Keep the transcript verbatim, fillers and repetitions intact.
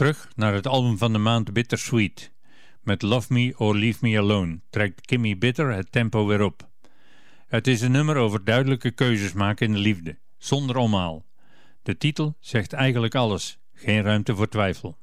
Terug naar het album van de maand Bittersweet. Met Love Me or Leave Me Alone trekt Kimmy Bitter het tempo weer op. Het is een nummer over duidelijke keuzes maken in de liefde, zonder omhaal. De titel zegt eigenlijk alles, geen ruimte voor twijfel.